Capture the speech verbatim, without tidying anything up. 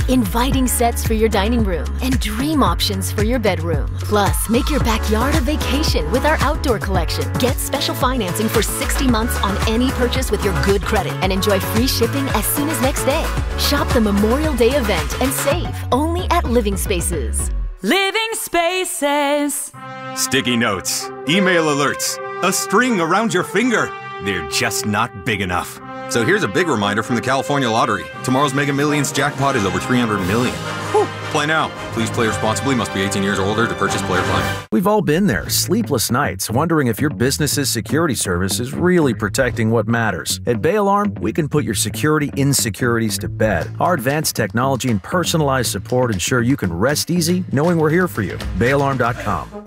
inviting sets for your dining room, and dream options for your bedroom. Plus, make your backyard a vacation with our outdoor collection. Get special financing for sixty months on any purchase with your good credit and enjoy free shipping as soon as next day. Shop the Memorial Day event and save only at Living Spaces. Living Spaces. Sticky notes, email alerts, a string around your finger. They're just not big enough. So here's a big reminder from the California Lottery. Tomorrow's Mega Millions jackpot is over three hundred million. Whew. Play now. Please play responsibly. Must be eighteen years or older to purchase player plan. We've all been there, sleepless nights, wondering if your business's security service is really protecting what matters. At Bay Alarm, we can put your security insecurities to bed. Our advanced technology and personalized support ensure you can rest easy knowing we're here for you. Bay Alarm dot com.